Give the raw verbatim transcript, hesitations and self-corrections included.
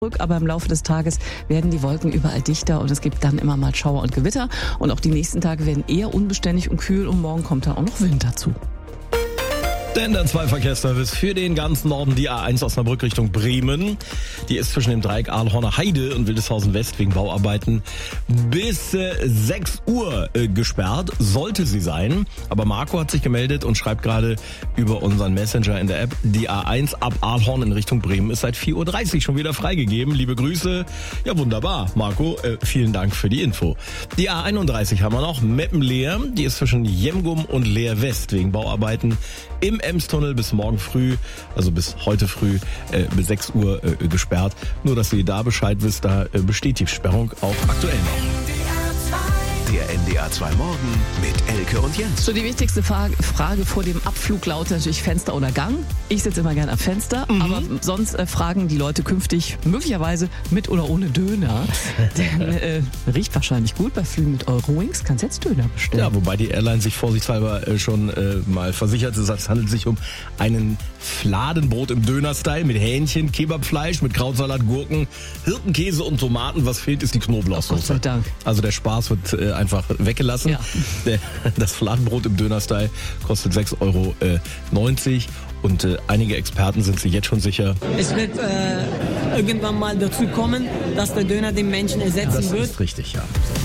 Aber im Laufe des Tages werden die Wolken überall dichter und es gibt dann immer mal Schauer und Gewitter. Und auch die nächsten Tage werden eher unbeständig und kühl und morgen kommt dann auch noch Wind dazu. Denn der zwei Verkehrsservice für den ganzen Norden, die A eins Osnabrück Richtung Bremen. Die ist zwischen dem Dreieck Ahlhorner Heide und Wildeshausen West wegen Bauarbeiten bis äh, sechs Uhr äh, gesperrt. Sollte sie sein. Aber Marco hat sich gemeldet und schreibt gerade über unseren Messenger in der App, die A eins ab Ahlhorn in Richtung Bremen ist seit vier Uhr dreißig schon wieder freigegeben. Liebe Grüße. Ja, wunderbar. Marco, äh, vielen Dank für die Info. Die A einunddreißig haben wir noch. Meppen-Leer. Die ist zwischen Jemgum und Leer West wegen Bauarbeiten im Emstunnel bis morgen früh, also bis heute früh, äh, bis sechs Uhr äh, gesperrt. Nur, dass ihr da Bescheid wisst, da äh, besteht die Sperrung auch aktuell noch. Der N D R zwei Morgen mit Elke und Jens. So, die wichtigste Frage, Frage vor dem Abflug lautet natürlich Fenster oder Gang. Ich sitze immer gerne am Fenster, mhm. aber sonst äh, fragen die Leute künftig möglicherweise mit oder ohne Döner. Denn äh, riecht wahrscheinlich gut bei Flügen mit Eurowings. Kannst jetzt Döner bestellen. Ja, wobei die Airline sich vorsichtshalber äh, schon äh, mal versichert ist, es handelt sich um einen Fladenbrot im Döner-Style mit Hähnchen, Kebabfleisch, mit Krautsalat, Gurken, Hirtenkäse und Tomaten. Was fehlt, ist die Knoblauchsoße. Gott sei Dank. Also der Spaß wird äh, einfach weggelassen. Ja. Das Fladenbrot im Döner-Style kostet sechs Euro neunzig und äh, einige Experten sind sich jetzt schon sicher. Es wird äh, irgendwann mal dazu kommen, dass der Döner den Menschen ersetzen das wird. Das ist richtig, ja.